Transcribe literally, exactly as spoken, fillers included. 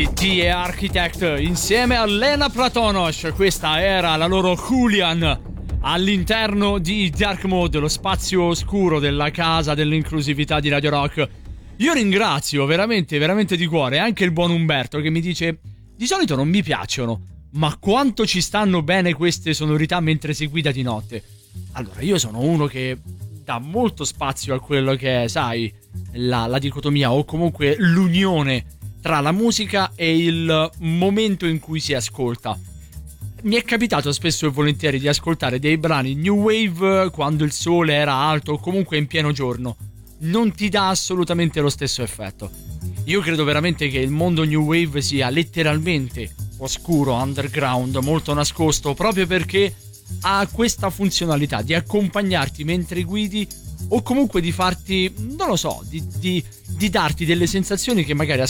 di The Architect insieme a Lena Platonosh. Questa era la loro Julian all'interno di Dark Mode, lo spazio oscuro della casa dell'inclusività di Radio Rock. Io ringrazio veramente, veramente di cuore anche il buon Umberto che mi dice: di solito non mi piacciono, ma quanto ci stanno bene queste sonorità mentre si guida di notte. Allora, io sono uno che dà molto spazio a quello che è, sai, la, la dicotomia o comunque l'unione tra la musica e il momento in cui si ascolta. Mi è capitato spesso e volentieri di ascoltare dei brani new wave quando il sole era alto o comunque in pieno giorno. Non ti dà assolutamente lo stesso effetto. Io credo veramente che il mondo new wave sia letteralmente oscuro, underground, molto nascosto, proprio perché ha questa funzionalità di accompagnarti mentre guidi o comunque di farti, non lo so, di, di, di darti delle sensazioni che magari